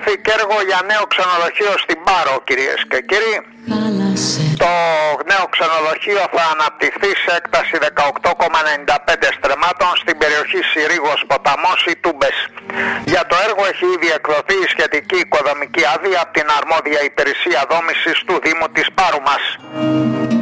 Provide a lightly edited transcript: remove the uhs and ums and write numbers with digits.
εκδοθεί και έργο για νέο ξενοδοχείο στην Πάρο, κυρίες και κύριοι. Το νέο ξενοδοχείο θα αναπτυχθεί σε έκταση 18,95 στρεμμάτων στην περιοχή Συρίγος Ποταμός ή Τούμπες. Για το έργο έχει ήδη εκδοθεί η σχετική οικοδομική άδεια από την αρμόδια υπηρεσία δόμησης του Δήμου της Πάρου μας.